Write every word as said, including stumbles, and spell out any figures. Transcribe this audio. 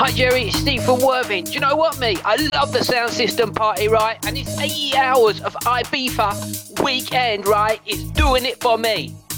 Hi Jerry, it's Steve from Worthing. Do you know what, me? I love the sound system party, right? And it's eighty hours of Ibiza weekend, right? It's doing it for me.